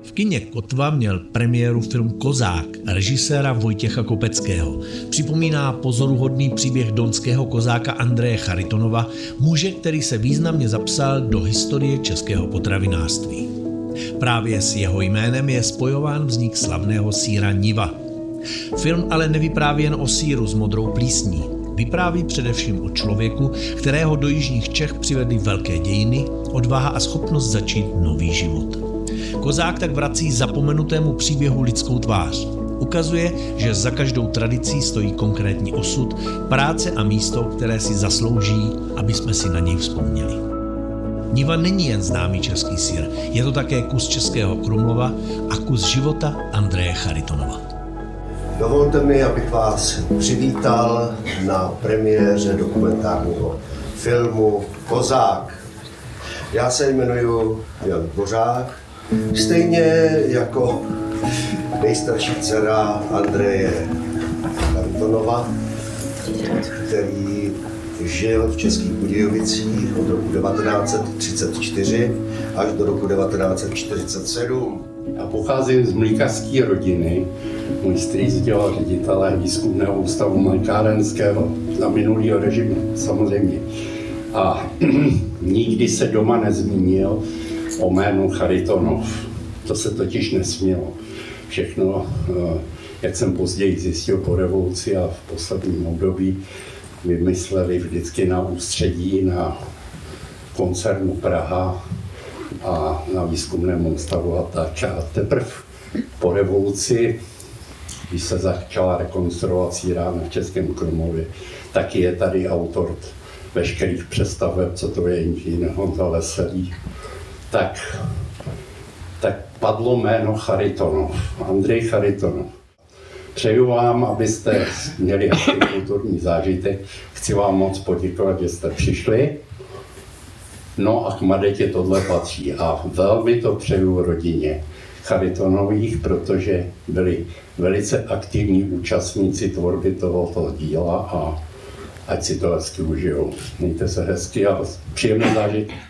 V kině Kotva měl premiéru film Kozák režiséra Vojtěcha Kopeckého. Připomíná pozoruhodný příběh donského kozáka Andreje Charitonova, muže, který se významně zapsal do historie českého potravinářství. Právě s jeho jménem je spojován vznik slavného sýra Niva. Film ale nevypráví jen o sýru s modrou plísní. Vypráví především o člověku, kterého do jižních Čech přivedly velké dějiny, odvaha a schopnost začít nový život. Kozák tak vrací zapomenutému příběhu lidskou tvář. Ukazuje, že za každou tradicí stojí konkrétní osud, práce a místo, které si zaslouží, aby jsme si na něj vzpomněli. Niva není jen známý český sýr, je to také kus českého Krumlova a kus života Andreje Charitonova. Dovolte mi, abych vás přivítal na premiéře dokumentárního filmu Kozák. Já se jmenuji Jan Dvořák, stejně jako nejstarší dcera Andreje Charitonova, který žil v Českých Budějovicích od roku 1934 až do roku 1947. Já pocházím z mlýkařské rodiny. Můj strýc dělal ředitele výzkumného ústavu mlékárenského za minulého režimu, samozřejmě. A nikdy se doma nezmínil o jménu Charitonov. To se totiž nesmělo. Všechno, jak jsem později zjistil po revoluci a v posledním období, vymysleli vždycky na ústředí, na koncernu Praha a na výzkumném ústavu a tak. A teprve po revoluci, když se začala rekonstruovat sýrárna v Českém Krumlově, taky je tady autor veškerých představeb, co to je inženýr Honza Veselý, tak padlo jméno Charitonov, Andrej Charitonov. Přeju vám, abyste měli kulturní zážitek. Chci vám moc poděkovat, že jste přišli. No a k Madetě tohle patří. A velmi to přeju rodině Charitonových, protože byli velice aktivní účastníci tvorby tohoto díla a ať si to hezky užijou. Mějte se hezky a příjemný zážitek.